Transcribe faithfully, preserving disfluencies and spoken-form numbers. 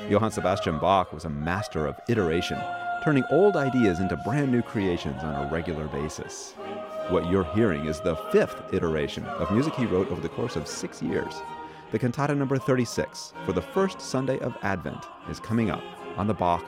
Johann Sebastian Bach was a master of iteration, turning old ideas into brand new creations on a regular basis. What you're hearing is the fifth iteration of music he wrote over the course of six years. The cantata number thirty-six, for the first Sunday of Advent, is coming up on the Bach